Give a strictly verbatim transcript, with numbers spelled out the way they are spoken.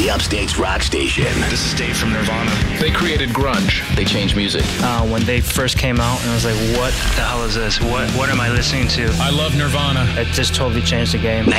the Upstakes Rock Station. This is Dave from Nirvana. They created grunge. They changed music. Uh, when they first came out, and I was like, what the hell is this? What, what am I listening to? I love Nirvana. It just totally changed the game.